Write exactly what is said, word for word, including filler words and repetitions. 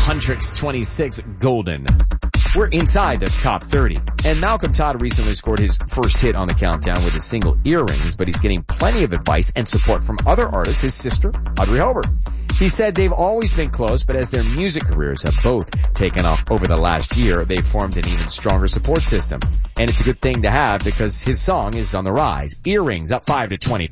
Huntrix twenty-six, Golden. We're inside the top thirty. And Malcolm Todd recently scored his first hit on the countdown with his single Earrings, but he's getting plenty of advice and support from other artists, his sister, Audrey Hobart. He said they've always been close, but as their music careers have both taken off over the last year, they've formed an even stronger support system. And it's a good thing to have because his song is on the rise. Earrings up five to twenty.